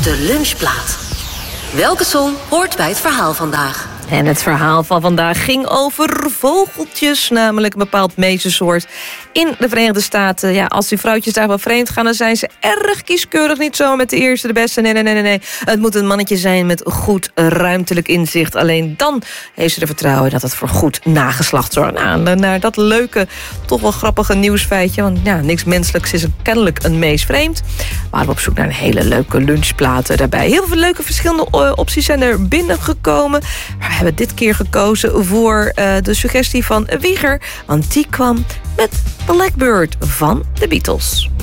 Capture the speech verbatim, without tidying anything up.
De lunchplaat. Welke song hoort bij het verhaal vandaag? En het verhaal van vandaag ging over vogeltjes, namelijk een bepaald meezensoort in de Verenigde Staten. Ja, als die vrouwtjes daar wel vreemd gaan, dan zijn ze erg kieskeurig. Niet zo met de eerste, de beste. Nee, nee, nee, nee. Het moet een mannetje zijn met goed ruimtelijk inzicht. Alleen dan heeft ze er vertrouwen dat het voor goed nageslacht zorgt. Nou, naar dat leuke, toch wel grappige nieuwsfeitje. Want ja, niks menselijks is er kennelijk een mees vreemd. Maar we op zoek naar een hele leuke lunchplaten daarbij. Heel veel leuke verschillende opties zijn er binnengekomen. Maar we hebben dit keer gekozen voor uh, de suggestie van Wieger. Want die kwam met Blackbird van de Beatles.